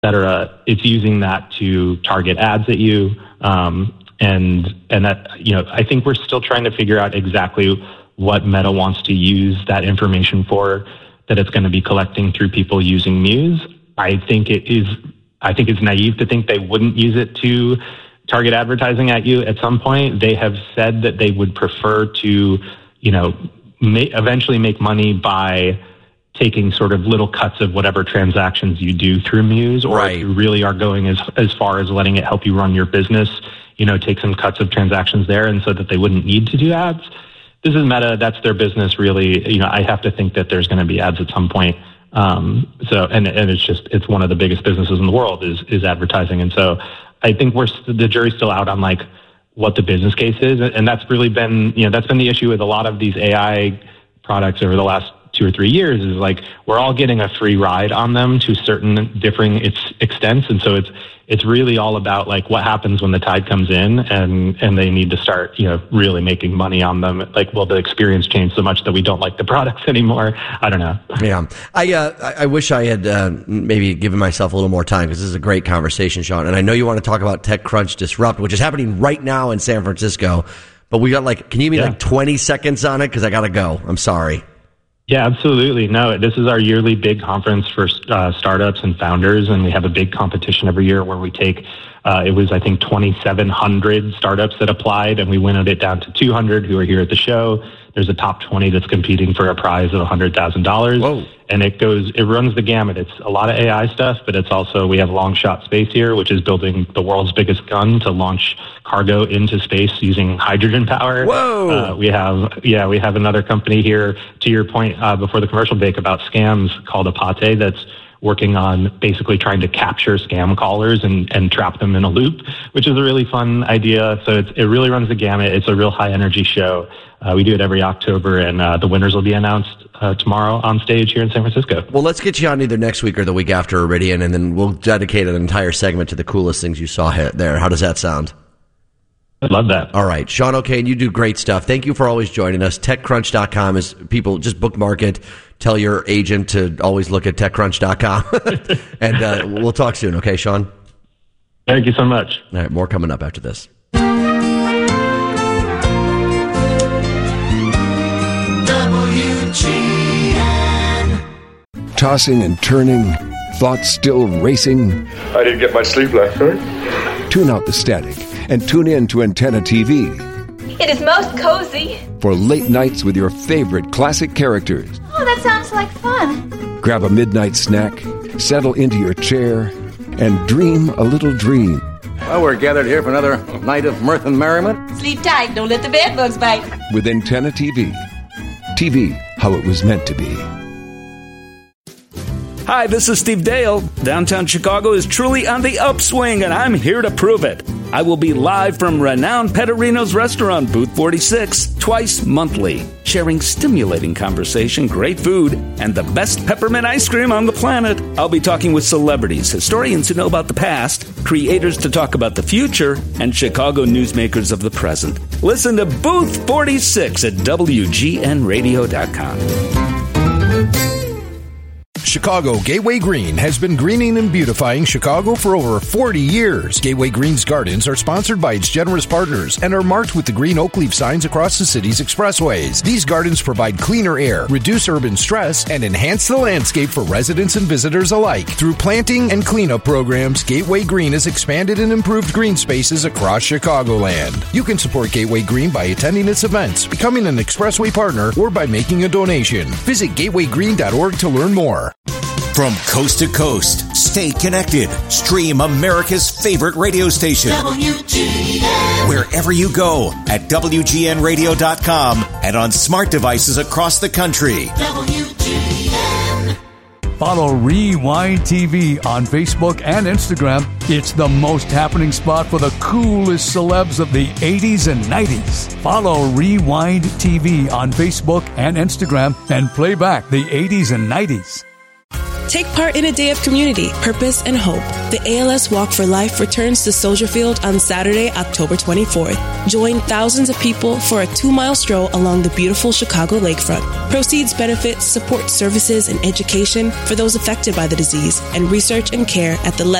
cetera, it's using that to target ads at you. And that, I think we're still trying to figure out exactly what Meta wants to use that information for, that it's going to be collecting through people using Muse. I think it's naive to think they wouldn't use it to target advertising at you at some point. They have said that they would prefer to, eventually make money by taking sort of little cuts of whatever transactions you do through Muse, or if you really are going as far as letting it help you run your business, take some cuts of transactions there, and so that they wouldn't need to do ads. This is Meta. That's their business, really. I have to think that there's going to be ads at some point. And it's one of the biggest businesses in the world is advertising. And so I think the jury's still out on like what the business case is. And that's really been, that's been the issue with a lot of these AI products over the last 2 or 3 years, is like we're all getting a free ride on them to certain differing extents. And so it's really all about like what happens when the tide comes in and they need to start, really making money on them. Like, will the experience change so much that we don't like the products anymore? I don't know. Yeah. I wish I had maybe given myself a little more time, because this is a great conversation, Sean. And I know you want to talk about TechCrunch Disrupt, which is happening right now in San Francisco, but we got can you give me 20 seconds on it? Because I got to go. I'm sorry. Yeah, absolutely. No, this is our yearly big conference for startups and founders, and we have a big competition every year where we take, it was, I think, 2,700 startups that applied, and we winnowed it down to 200 who are here at the show. There's a top 20 that's competing for a prize of $100,000. And it runs the gamut. It's a lot of AI stuff, but it's also, we have Long Shot Space here, which is building the world's biggest gun to launch cargo into space using hydrogen power. Whoa! We have another company here, to your point before the commercial break, about scams, called Apate, that's working on basically trying to capture scam callers and trap them in a loop, which is a really fun idea. So it really runs the gamut. It's a real high energy show. We do it every October, and the winners will be announced tomorrow on stage here in San Francisco. Well, let's get you on either next week or the week after, Iridian, and then we'll dedicate an entire segment to the coolest things you saw there. How does that sound? I love that. All right. Sean O'Kane, you do great stuff. Thank you for always joining us. TechCrunch.com is, people just bookmark it. Tell your agent to always look at TechCrunch.com. And we'll talk soon. Okay, Sean? Thank you so much. All right. More coming up after this. Tossing and turning, thoughts still racing. I didn't get much sleep last night. Tune out the static and tune in to Antenna TV. It is most cozy. For late nights with your favorite classic characters. Oh, that sounds like fun. Grab a midnight snack, settle into your chair, and dream a little dream. Well, we're gathered here for another night of mirth and merriment. Sleep tight, don't let the bed bugs bite. With Antenna TV. TV, how it was meant to be. Hi, this is Steve Dale. Downtown Chicago is truly on the upswing, and I'm here to prove it. I will be live from renowned Petterino's restaurant, Booth 46, twice monthly, sharing stimulating conversation, great food, and the best peppermint ice cream on the planet. I'll be talking with celebrities, historians who know about the past, creators to talk about the future, and Chicago newsmakers of the present. Listen to Booth 46 at WGNradio.com. Chicago Gateway Green has been greening and beautifying Chicago for over 40 years. Gateway Green's gardens are sponsored by its generous partners and are marked with the green oak leaf signs across the city's expressways. These gardens provide cleaner air, reduce urban stress, and enhance the landscape for residents and visitors alike. Through planting and cleanup programs, Gateway Green has expanded and improved green spaces across Chicagoland. You can support Gateway Green by attending its events, becoming an expressway partner, or by making a donation. Visit gatewaygreen.org to learn more. From coast to coast, stay connected. Stream America's favorite radio station. WGN. Wherever you go at WGNradio.com and on smart devices across the country. WGN. Follow Rewind TV on Facebook and Instagram. It's the most happening spot for the coolest celebs of the 80s and 90s. Follow Rewind TV on Facebook and Instagram and play back the 80s and 90s. Take part in a day of community, purpose, and hope. The ALS Walk for Life returns to Soldier Field on Saturday, October 24th. Join thousands of people for a 2-mile stroll along the beautiful Chicago lakefront. Proceeds benefit support services and education for those affected by the disease and research and care at the